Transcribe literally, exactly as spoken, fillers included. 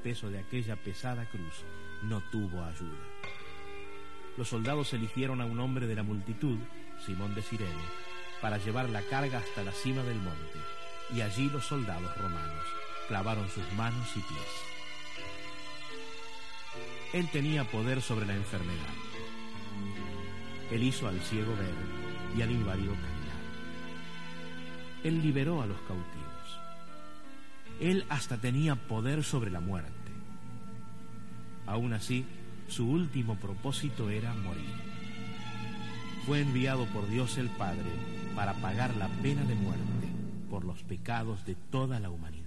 peso de aquella pesada cruz, no tuvo ayuda. Los soldados eligieron a un hombre de la multitud, Simón de Cirene, para llevar la carga hasta la cima del monte, y allí los soldados romanos clavaron sus manos y pies. Él tenía poder sobre la enfermedad. Él hizo al ciego ver y al inválido caminar. Él liberó a los cautivos. Él hasta tenía poder sobre la muerte. Aún así, su último propósito era morir. Fue enviado por Dios el Padre para pagar la pena de muerte por los pecados de toda la humanidad.